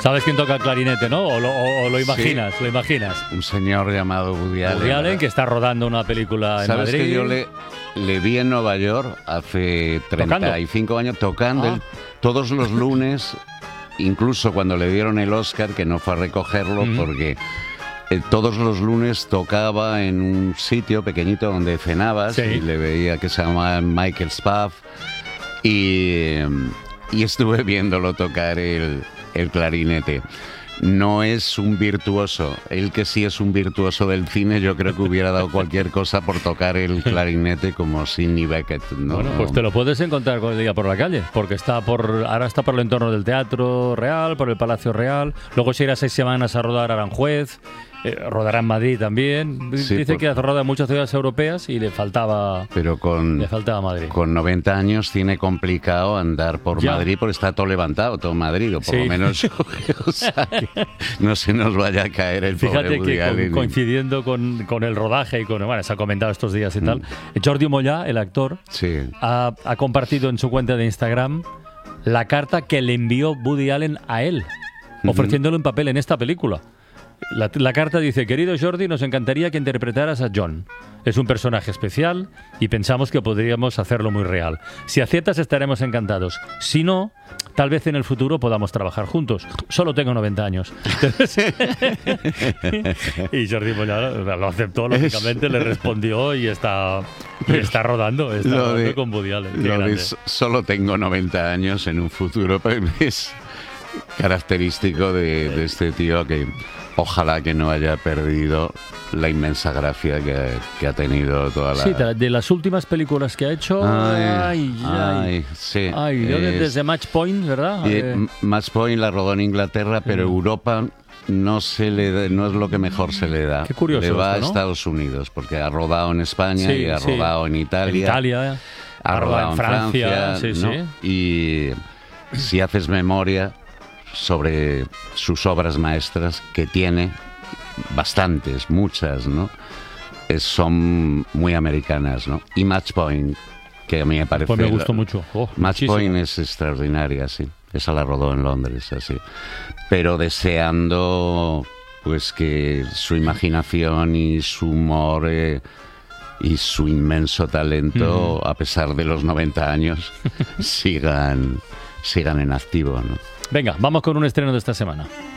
¿Sabes quién toca el clarinete, no? ¿O lo imaginas? Sí. ¿Lo imaginas? Un señor llamado Woody Allen. Woody Allen, que está rodando una película en ¿Sabes Madrid. que yo le vi en Nueva York hace 35 años tocando? Ah. Todos los lunes, incluso cuando le dieron el Oscar, que no fue a recogerlo porque todos los lunes tocaba en un sitio pequeñito donde cenabas, y le veía, que se llamaba Michael's Pub, y estuve viéndolo tocar el clarinete. No es un virtuoso. Él, que sí es un virtuoso del cine, yo creo que hubiera dado cualquier cosa por tocar el clarinete como Sidney Beckett, ¿no? Bueno, pues te lo puedes encontrar cualquier día por la calle, porque ahora está por el entorno del Teatro Real, por el Palacio Real. Luego se irá 6 semanas a rodar a Aranjuez. Rodará en Madrid también. Sí, Dice que ha rodado en muchas ciudades europeas y le faltaba Madrid. Con 90 años tiene complicado andar por Madrid, porque está todo levantado, todo Madrid, o por lo menos yo. O sea, que no se nos vaya a caer el pobre Woody Allen. Fíjate que coincidiendo con el rodaje y bueno, se ha comentado estos días y tal, Jordi Mollà, el actor, ha compartido en su cuenta de Instagram la carta que le envió Woody Allen a él, ofreciéndole un papel en esta película. La carta dice: querido Jordi, nos encantaría que interpretaras a John. Es un personaje especial y pensamos que podríamos hacerlo muy real. Si aciertas, estaremos encantados. Si no, tal vez en el futuro podamos trabajar juntos. Solo tengo 90 años. Y Jordi Mollà lo aceptó, lógicamente, le respondió y está rodando con Woody Allen. Solo tengo 90 años, en un futuro, es característico de este tío, que ojalá que no haya perdido la inmensa gracia que ha tenido toda la... Sí, de las últimas películas que ha hecho... Desde Match Point, ¿verdad? Match Point la rodó en Inglaterra, pero Europa no es lo que mejor se le da. Qué curioso. Le va esto, ¿no? a Estados Unidos, porque ha rodado en España y ha rodado en Italia. Ha rodado en Francia, ¿no? Y si haces memoria sobre sus obras maestras, que tiene bastantes, muchas, ¿no? Son muy americanas, ¿no? Y Match Point, que a mí me parece... Pues me gustó mucho. Match Point es extraordinaria, sí. Esa la rodó en Londres, así. Pero deseando, pues, que su imaginación y su humor y su inmenso talento, a pesar de los 90 años, sigan en activo, ¿no? Venga, vamos con un estreno de esta semana.